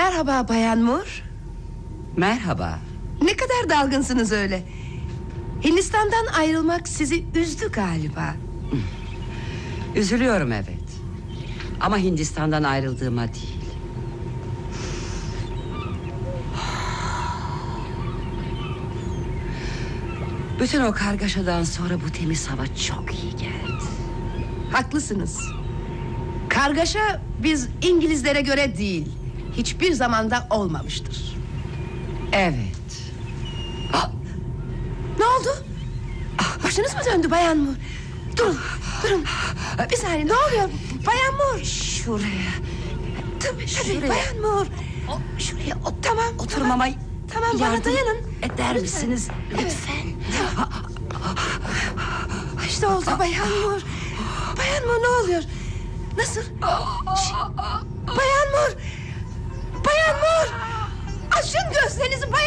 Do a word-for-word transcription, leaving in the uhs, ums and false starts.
Merhaba Bayan Moore. Merhaba. Ne kadar dalgınsınız öyle. Hindistan'dan ayrılmak sizi üzdü galiba. Üzülüyorum evet. Ama Hindistan'dan ayrıldığıma değil. Bütün o kargaşadan sonra bu temiz hava çok iyi geldi. Haklısınız. Kargaşa biz İngilizlere göre değil, hiçbir zamanda olmamıştır. Evet. Ah! Ne oldu? Ah, başınız mı döndü Bayan Moore? Durun, durun. Bir saniye, ne oluyor? Bayan Moore. Şuraya. Tabii, Şuraya. tabii Bayan Moore. O, şuraya o, Tamam, oturmama tamam. Tamam, bana yardım dayanın. eder Lütfen. misiniz? Evet. Lütfen. İşte oldu Bayan Moore. Bayan Moore, ne oluyor? Nasıl? Ş- Bayan Moore. Bayan Moore. Açın gözlerinizi Bayan